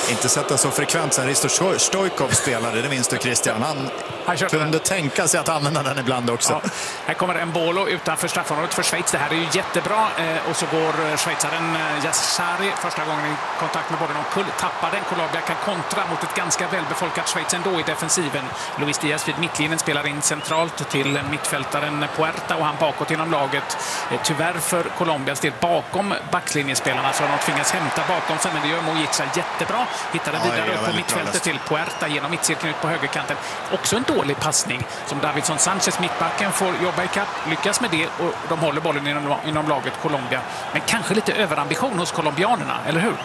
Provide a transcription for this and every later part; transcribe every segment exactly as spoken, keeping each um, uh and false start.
Inte sett det så frekvent sen Risto Stojkov spelade, det minns du Christian. Han, Han kunde den. tänka sig att använda den ibland också. Ja. Här kommer en Bolo utanför straffområdet för Schweiz. Det här är ju jättebra. Eh, och så går schweizaren eh, Yassari första gången i kontakt med bollen omkull. Tappar den. Colombia kan kontra mot ett ganska välbefolkat Schweiz ändå i defensiven. Luis Diaz vid mittlinjen spelar in centralt till mittfältaren Puerta och han bakåt inom laget. Eh, tyvärr för Colombias del bakom backlinjespelarna så har de tvingats hämta bakom sig, men det gör Mojica jättebra. Hittar den vidare ja, upp på mittfältet till Puerta genom mittcirkeln ut på högerkanten. Också en dålig passning som Davinson Sanchez, mittbacken, får jobba i kapp. Lyckas med det och de håller bollen inom, inom laget Colombia. Men kanske lite överambition hos colombianerna, eller hur?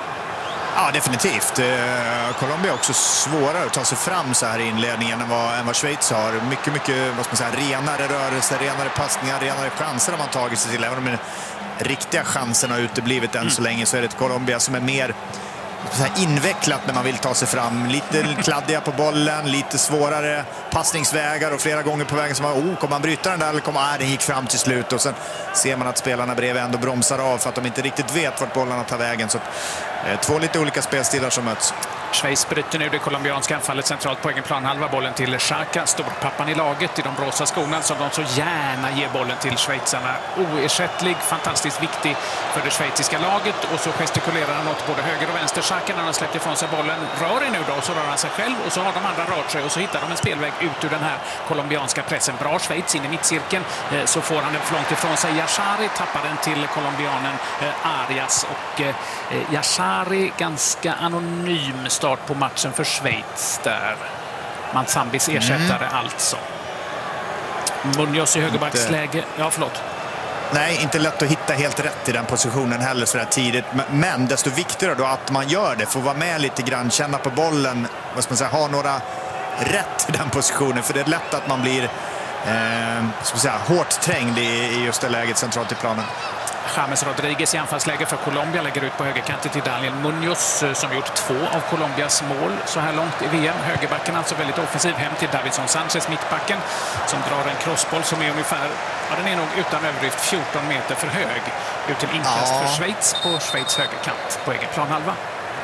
Ja, definitivt. Eh, Colombia är också svårare att ta sig fram så här i inledningen än vad, än vad Schweiz har. Mycket, mycket vad ska man säga, renare rörelser, renare passningar, renare chanser har man tagit sig till. Även om de riktiga chanserna har uteblivit än mm. så länge så är det ett Colombia som är mer så här invecklat när man vill ta sig fram. Lite kladdiga på bollen, lite svårare passningsvägar och flera gånger på vägen som man, oh, kommer man bryta den där eller kommer ah, den gick fram till slut och sen ser man att spelarna bredvid ändå bromsar av för att de inte riktigt vet vart bollarna tar vägen. Så eh, två lite olika spelstilar som möts. Schweiz bryter nu det colombianska anfallet centralt på egen plan, halva bollen till Xhaka, storpappan i laget i de rosa skorna som de så gärna ger bollen till schweizarna. Oersättlig, fantastiskt viktig för det schweiziska laget och så gestikulerar han åt både höger och vänster. Xhaka när han släpper ifrån sig bollen rör i nu då och så rör han sig själv och så har de andra rört sig och så hittar de en spelväg ut ur den här colombianska pressen. Bra Schweiz in i mittcirkeln, så får han den för långt ifrån sig. Yassari tappar den till colombianen Arias och Yassari ganska anonym start på matchen för Schweiz där. Manzambis ersättare mm. alltså. Munoz i högerbacksläge. Ja, förlåt. Nej, inte lätt att hitta helt rätt i den positionen heller så där tidigt. Men desto viktigare då att man gör det. Får vara med lite grann, känna på bollen. Vad ska man säga, ha några rätt i den positionen. För det är lätt att man blir eh, ska man säga, hårt trängd i, i just det läget centralt i planen. James Rodriguez i anfallsläge för Colombia lägger ut på högerkanten till Daniel Munoz som gjort två av Colombias mål så här långt i V M. Högerbacken alltså väldigt offensiv hem till Davinson Sanchez, mittbacken som drar en crossboll som är ungefär, ja den är nog utan överdrift fjorton meter för hög ut till inkast ja. för Schweiz på Schweiz högerkant på egen planhalva.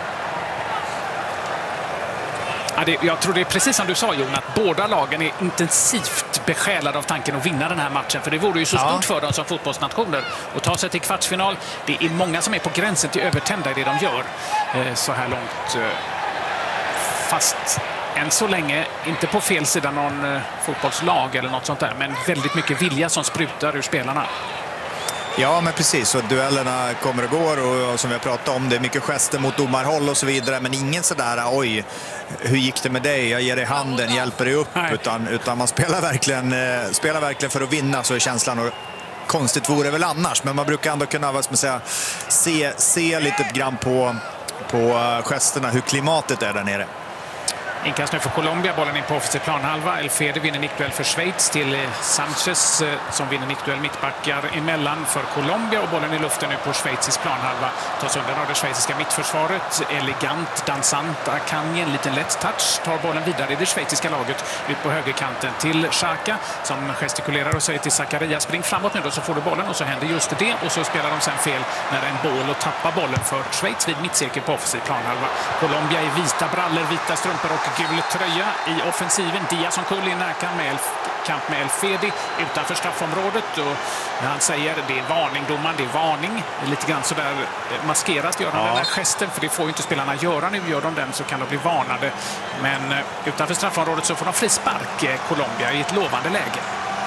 Ja, det, jag tror det är precis som du sa, Jon, att båda lagen är intensivt besjälade av tanken att vinna den här matchen. För det vore ju så stort ja. för dem som fotbollsnationer att ta sig till kvartsfinal. Det är många som är på gränsen till övertända i det de gör eh, så här långt. Eh, fast än så länge inte på fel sida någon eh, fotbollslag eller något sånt där. Men väldigt mycket vilja som sprutar ur spelarna. Ja, men precis. Så duellerna kommer och går och, och som vi har pratat om, det är mycket gester mot domarhåll och så vidare. Men ingen sådär, oj, hur gick det med dig? Jag ger dig handen, hjälper dig upp. Utan, utan man spelar verkligen, eh, spelar verkligen för att vinna, så är känslan. Och konstigt vore väl annars. Men man brukar ändå kunna vad ska man säga, se, se lite grann på, på gesterna, hur klimatet är där nere. Inkast nu för Colombia, bollen in på offensiv planhalva. El Fede vinner nickduell för Schweiz till Sanchez som vinner nickduell, mittbackar emellan för Colombia och bollen i luften nu på schweizisk planhalva. Tas undan av det schweiziska mittförsvaret. Elegant, dansant, Akanji, en liten lätt touch. Tar bollen vidare i det schweiziska laget ut på högerkanten till Xhaka som gestikulerar och säger till Zakaria, spring framåt nu då så får du bollen, och så händer just det och så spelar de sen fel när en boll och tappar bollen för Schweiz vid mittcirkel på offensiv planhalva. Colombia i vita brallor, vita strumpor och gul tröja i offensiven. Diaz som kull i närkamp med, El, kamp med El Fede utanför straffområdet och han säger det är varning, domaren, det är varning. Lite grann sådär maskeras gör de ja. den här gesten, för det får ju inte spelarna göra. Nu gör de den så kan de bli varnade. Men utanför straffområdet så får de frispark, Colombia, i ett lovande läge.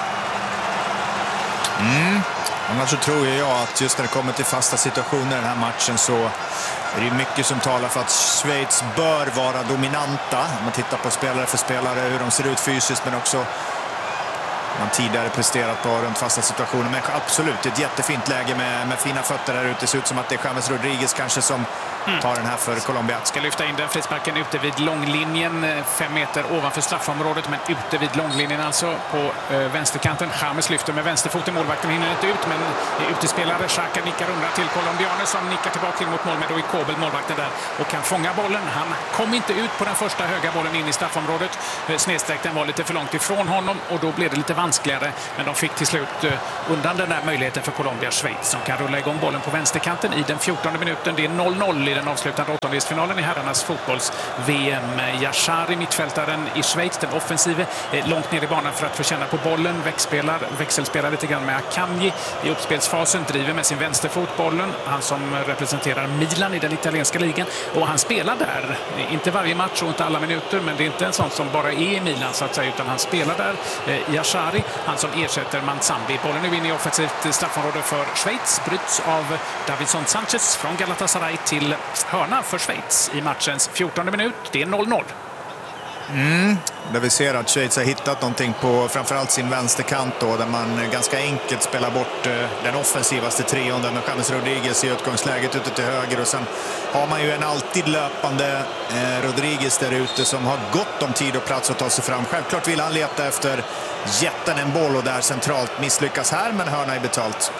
Mm. Annars så tror jag att just när det kommer till fasta situationer i den här matchen så är det mycket som talar för att Schweiz bör vara dominanta. Om man tittar på spelare för spelare, hur de ser ut fysiskt, men också man tidigare presterat på runt fasta situationer. Men absolut, ett jättefint läge med, med fina fötter här ute. Det ser ut som att det är James Rodriguez kanske som mm. tar den här för Colombia. Ska lyfta in den frisparken ute vid långlinjen, fem meter ovanför straffområdet, men ute vid långlinjen alltså på eh, vänsterkanten. James lyfter med vänsterfoten, målvakten hinner inte ut, men utespelare Xhaka nickar undan till colombianer som nickar tillbaka in mot mål med då i Kobel, målvakten där, och kan fånga bollen. Han kom inte ut på den första höga bollen in i straffområdet. Snedsträckten var lite för långt ifrån honom och då blev det lite vanskligare, men de fick till slut uh, undan den där möjligheten för Colombia. Schweiz som kan rulla igång bollen på vänsterkanten i den fjortonde minuten. Det är noll noll blir den avslutande åttondelsfinalen i herrarnas fotbolls-V M. Yashari, mittfältaren i Schweiz, den offensive, långt ner i banan för att få känna på bollen. Växelspelar, växelspelar lite grann med Akanji i uppspelsfasen, driver med sin vänsterfot bollen. Han som representerar Milan i den italienska ligan. Och han spelar där, inte varje match och inte alla minuter, men det är inte en sån som bara är i Milan så att säga, utan han spelar där. Yashari, han som ersätter Manzambi. Bollen är inne i offensivt straffområde för Schweiz, bryts av Davinson Sanchez från Galatasaray till hörna för Schweiz i matchens fjortonde minut. Det är noll noll. Mm, där vi ser att Schweiz har hittat någonting på framförallt sin vänsterkant då, där man ganska enkelt spelar bort eh, den offensivaste trion där med James Rodriguez i utgångsläget ute till höger, och sen har man ju en alltid löpande eh, Rodriguez där ute som har gott om tid och plats att ta sig fram. Självklart vill han leta efter jätten en boll och där centralt misslyckas här, men hörna är betalt.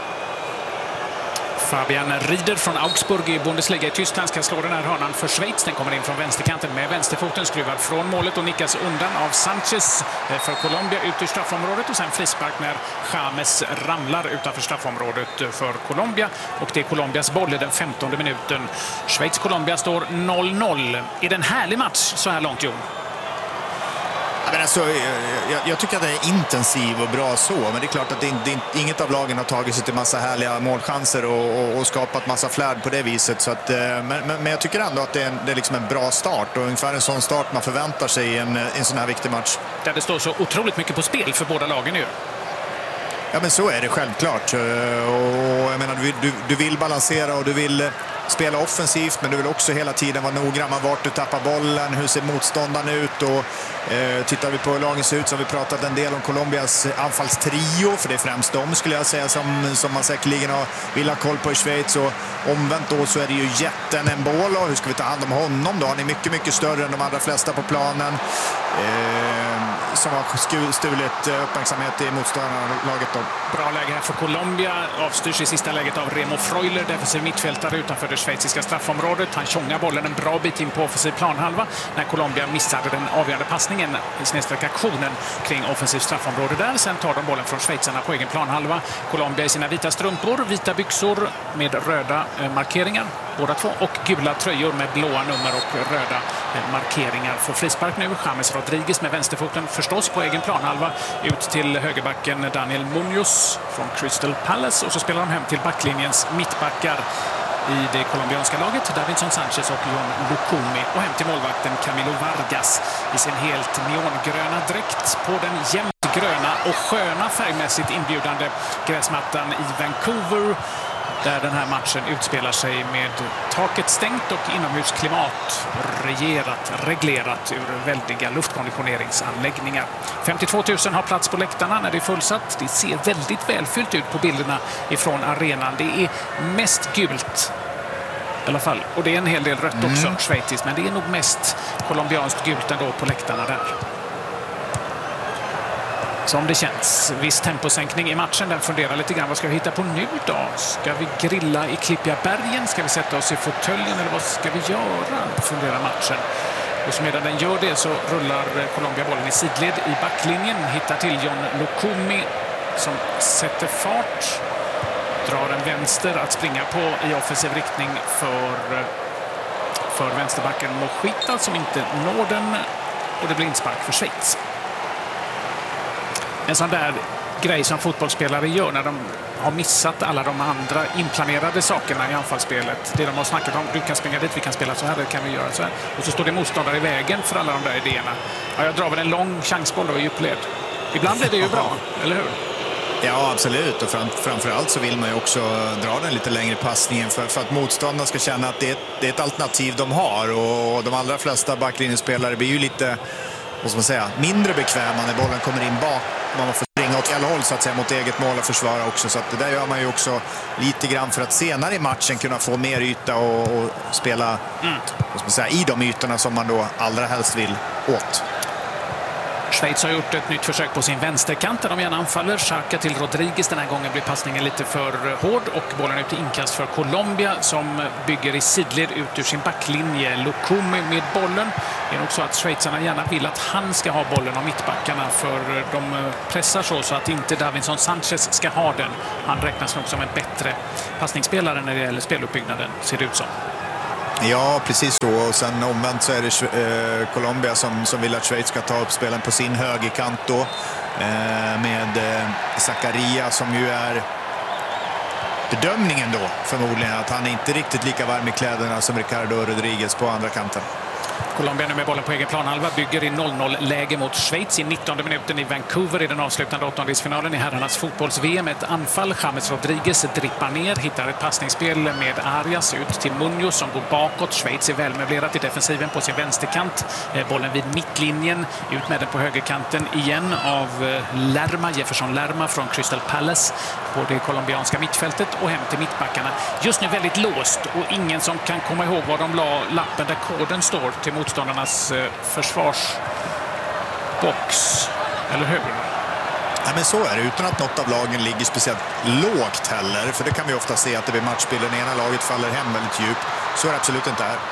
Fabian Rieder från Augsburg i Bundesliga i Tyskland ska slå den här hörnan för Schweiz. Den kommer in från vänsterkanten med vänsterfoten, skruvad från målet och nickas undan av Sanchez för Colombia ut ur straffområdet, och sen frispark när James ramlar utanför straffområdet för Colombia, och det är Colombias boll i den femtonde minuten. Schweiz-Colombia står noll noll. Är det en härlig match så här långt, Jon? Men alltså, jag, jag tycker att det är intensiv och bra så, men det är klart att det, det, inget av lagen har tagit sig till massa härliga målchanser och, och, och skapat massa flärd på det viset. Så att, men, men, men jag tycker ändå att det är, en, det är liksom en bra start, och ungefär en sån start man förväntar sig i en, en sån här viktig match. Där det står så otroligt mycket på spel för båda lagen nu. Ja, men så är det självklart. Och jag menar, du, du, du vill balansera och du vill spela offensivt, men du vill också hela tiden vara noggrann med vart du tappar bollen, hur ser motståndaren ut, och eh, tittar vi på hur lagen ser ut så har vi pratat en del om Colombias anfallstrio, för det är främst de skulle jag säga som, som man säkerligen har, vill ha koll på i Schweiz, och omvänt då så är det ju jätten en boll, och hur ska vi ta hand om honom då? Han är mycket, mycket större än de allra flesta på planen, eh, som har stulit uppmärksamhet i motståndarlaget då. Bra läge här för Colombia, avstyrs i sista läget av Remo Freuler, defensiv mittfältare utanför det schweiziska straffområdet. Han tjongar bollen en bra bit in på offensiv planhalva när Colombia missade den avgörande passningen, snedsträck aktionen kring offensiv straffområde där. Sen tar de bollen från schweizarna på egen planhalva. Colombia i sina vita strumpor, vita byxor med röda markeringar, båda två, och gula tröjor med blåa nummer och röda markeringar. Får frispark nu, James Rodriguez med vänsterfoten förstås på egen planhalva ut till högerbacken Daniel Munoz från Crystal Palace, och så spelar de hem till backlinjens mittbackar i det colombianska laget, Davinson Sanchez och Jon Lukumi, och hem till målvakten Camilo Vargas i sin helt neongröna dräkt på den jämnt gröna och sköna färgmässigt inbjudande gräsmattan i Vancouver, där den här matchen utspelar sig med taket stängt och inomhusklimat regerat, reglerat ur väldiga luftkonditioneringsanläggningar. femtiotvå tusen har plats på läktarna när det är fullsatt. Det ser väldigt välfyllt ut på bilderna ifrån arenan. Det är mest gult i alla fall, och det är en hel del rött också, mm. schweiziskt, men det är nog mest colombianskt gult ändå på läktarna där. Som det känns. Viss temposänkning i matchen. Den funderar lite grann. Vad ska vi hitta på nu då? Ska vi grilla i Klippiga bergen? Ska vi sätta oss i fåtöljen? Eller vad ska vi göra? Funderar matchen. Och så medan den gör det så rullar Colombia bollen i sidled i backlinjen. Hittar till Jon Lukumi som sätter fart. Drar en vänster att springa på i offensiv riktning för, för vänsterbacken Mojita som inte når den. Och det blir inspark för Schweiz. En sån där grej som fotbollsspelare gör när de har missat alla de andra inplanerade sakerna i anfallsspelet. Det de har snackat om, du kan springa dit, vi kan spela så här, det kan vi göra så här. Och så står det motståndare i vägen för alla de där idéerna. Ja, jag drar väl en lång chansboll då i djupled. Ibland blir det ju bra, eller hur? Ja, absolut. Och fram, framförallt så vill man ju också dra den lite längre passningen för, för att motståndarna ska känna att det är, ett, det är ett alternativ de har. Och de allra flesta backlinjespelare blir ju lite, vad ska man säga, mindre bekväma när bollen kommer in bak. Man får springa åt alla håll så att säga mot eget mål och försvara också. Så att det där gör man ju också lite grann för att senare i matchen kunna få mer yta och, och spela mm. vad ska man säga, i de ytorna som man då allra helst vill åt. Schweiz har gjort ett nytt försök på sin vänsterkant där de gärna anfaller. Xhaka till Rodriguez. Den här gången blir passningen lite för hård och bollen ut i inkast för Colombia som bygger i sidled ut ur sin backlinje. Lukumi med bollen. Det är nog så att schweizarna gärna vill att han ska ha bollen av mittbackarna, för de pressar så, så att inte Davinson Sanchez ska ha den. Han räknas nog som en bättre passningsspelare när det gäller speluppbyggnaden, ser det ut som. Ja, precis så. Och sen omvänt så är det eh, Colombia som, som vill att Schweiz ska ta upp spelen på sin högerkant då. Eh, med eh, Zakaria som ju är bedömningen då förmodligen att han är inte riktigt lika varm i kläderna som Ricardo Rodriguez på andra kanten. Colombia nu med bollen på egen planhalva bygger i noll noll-läge mot Schweiz i nittonde minuten i Vancouver i den avslutande åttondelsfinalen i herrarnas fotbolls-V M. Ett anfall. James Rodriguez drippar ner, hittar ett passningsspel med Arias ut till Munoz som går bakåt. Schweiz är välmöblerat i defensiven på sin vänsterkant. Bollen vid mittlinjen, ut med den på högerkanten igen av Lerma, Jefferson Lerma från Crystal Palace på det colombianska mittfältet och hem till mittbackarna. Just nu väldigt låst och ingen som kan komma ihåg var de la lappen där koden står till motståndarnas eh, försvarsbox, eller hur? Ja, men så är det, utan att något av lagen ligger speciellt lågt heller, för det kan vi ofta se att det blir matchbilden, ena laget faller hem väldigt djupt. Så är det absolut inte här.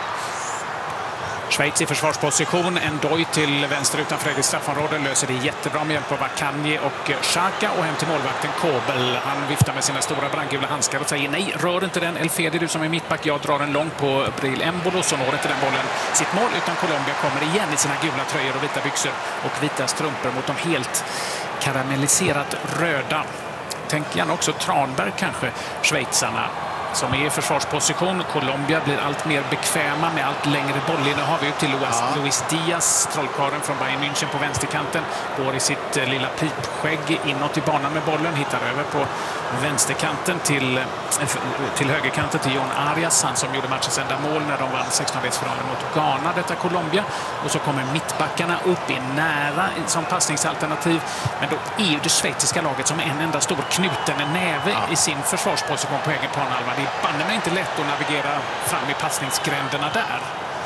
Schweiz i försvarsposition, en doj till vänster utanför eget straffområde, löser det jättebra med hjälp av Akanji och Xhaka och hem till målvakten Kobel. Han viftar med sina stora brandgula handskar och säger nej, rör inte den. El Fedi, du som är mittback, jag drar den långt på Bril Embolo, så når inte den bollen sitt mål, utan Colombia kommer igen i sina gula tröjor och vita byxor och vita strumpor mot de helt karamelliserat röda. Tänk gärna också Tranberg kanske, schweizarna som är i försvarsposition. Colombia blir allt mer bekväma med allt längre bollinnehav ut till Luis, ja. Luis Diaz, trollkarlen från Bayern München på vänsterkanten. Går i sitt lilla pipskägg inåt i banan med bollen. Hittar över på vänsterkanten till, till högerkanten till Jon Arias. Han som gjorde matchens enda mål när de vann sextondelsfinalen mot Ghana, detta Colombia. Och så kommer mittbackarna upp i nära som passningsalternativ. Men då är ju det schweiziska laget som en enda stor knuten näve ja. i sin försvarsposition på egen planhalva. Det är banne mig inte lätt att navigera fram i passningsgränderna där.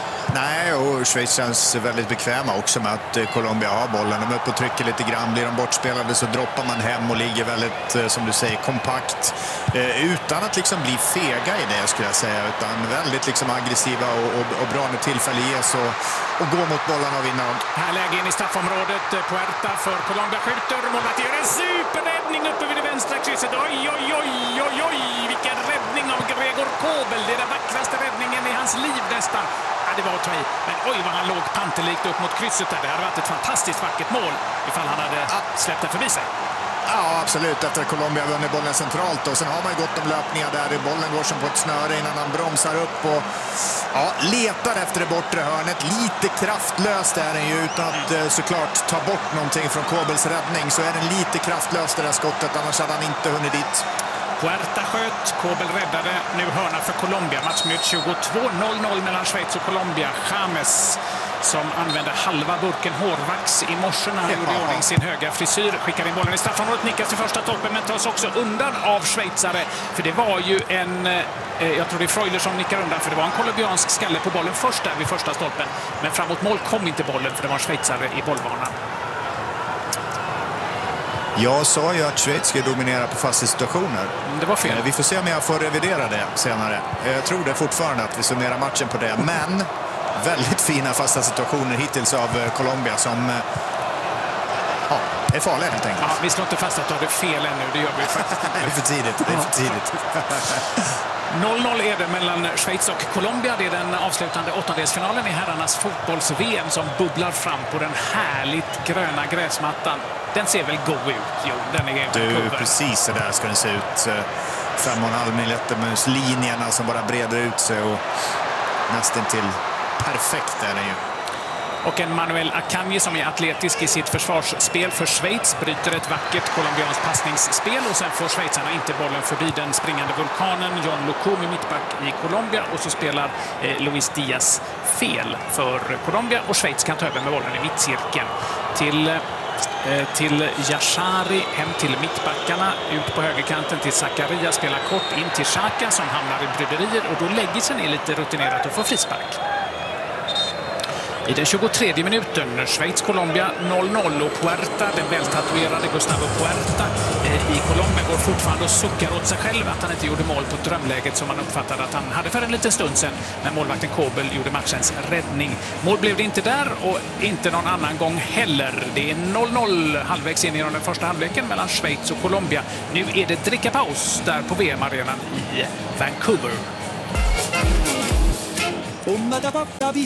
Nej, och Schweiz känns väldigt bekväma också med att Colombia har bollen. De är uppe och trycker lite grann. Blir de bortspelade så droppar man hem och ligger väldigt, som du säger, kompakt. Eh, utan att liksom bli fega i det, skulle jag säga. Utan väldigt liksom aggressiva och, och, och bra när tillfälle ges och, och gå mot bollarna och vinna dem. Här läge in i straffområdet. Puerta för Colombia skjuter. Målet gör en superräddning uppe vid det vänstra krysset. Oj, oj, oj, oj, oj. Vilken räddning av Gregor Kobel. Det är den vackraste räddningen i hans liv nästan. Det var att ta i. Men oj vad han låg panterlikt upp mot krysset där. Det hade varit ett fantastiskt vackert mål ifall han hade släppt den förbi sig. Ja, absolut. Efter att Colombia vunnit bollen centralt. Och sen har man ju gått om löpningar där. Bollen går som på ett snöre innan han bromsar upp och ja, letar efter det bortre hörnet. Lite kraftlöst är den ju, utan att såklart ta bort någonting från Kobels räddning. Så är den lite kraftlöst det där skottet. Annars hade han inte hunnit dit. Puerta sköt, Kobel räddade, nu hörna för Colombia. Matchminut tjugotvå, noll noll mellan Schweiz och Colombia. James som använde halva burken hårvax i morse när han gjorde i ordning sin höga frisyr. Skickar in bollen i straffområdet, nickas i första toppen men tas också undan av schweizare. För det var ju en, eh, jag tror det är Freuler som nickar undan, för det var en colombiansk skalle på bollen först där vid första stolpen. Men framåt mål kom inte bollen för det var en schweizare i bollbanan. Jag sa ju att Schweiz ska dominera på fasta situationer. Det var fel. Vi får se om jag får revidera det senare. Jag tror det fortfarande att vi summerar matchen på det. Men väldigt fina fasta situationer hittills av Colombia som ja, är farliga helt enkelt. Ja, vi slår inte fast att du hade fel ännu, det gör vi faktiskt inte. Det är för tidigt, det är för tidigt. noll noll är det mellan Schweiz och Colombia. Det är den avslutande åttondelsfinalen i herrarnas fotbolls-V M som bubblar fram på den härligt gröna gräsmattan. Den ser väl god ut? Jo, den är du, cover. Precis så där ska den se ut. Fem och en halv millimeter med linjerna som bara breder ut sig och nästan till perfekt är den ju. Och en Manuel Akanji som är atletisk i sitt försvarsspel för Schweiz bryter ett vackert colombianskt passningsspel och sen får schweizarna inte bollen förbi den springande vulkanen. John Lukumi mittback i Colombia och så spelar eh, Luis Diaz fel för Colombia och Schweiz kan ta över med bollen i mittcirkeln. Till eh, till Yashari, hem till mittbackarna, ut på högerkanten till Zakaria, spelar kort in till Xhaka som hamnar i bryderier och då lägger sig ner lite rutinerat och får frispark. I den tjugotredje minuten, Schweiz-Colombia noll noll och Puerta, den vältatuerade Gustavo Puerta eh, i Colombia går fortfarande och suckar åt sig själv att han inte gjorde mål på drömläget som man uppfattade att han hade för en liten stund sedan när målvakten Kobel gjorde matchens räddning. Mål blev det inte där och inte någon annan gång heller. Det är noll noll halvvägs in i den första halvleken mellan Schweiz och Colombia. Nu är det drickapaus där på V M-arenan i Vancouver. Bomba da porta via.